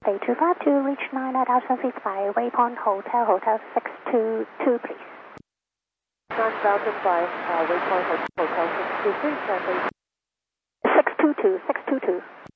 A252, reach 9 at Alpha feet by Waypoint Hotel, Hotel 622, please. 9005, Waypoint Hotel 622, 622, 622.